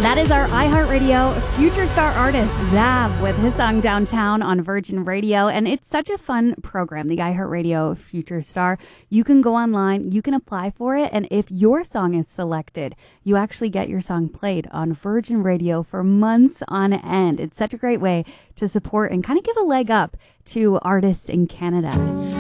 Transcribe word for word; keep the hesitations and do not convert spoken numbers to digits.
That is our iHeartRadio Future Star artist, Zav, with his song Downtown on Virgin Radio. And it's such a fun program, the iHeartRadio Future Star. You can go online, you can apply for it, and if your song is selected, you actually get your song played on Virgin Radio for months on end. It's such a great way to support and kind of give a leg up to artists in Canada.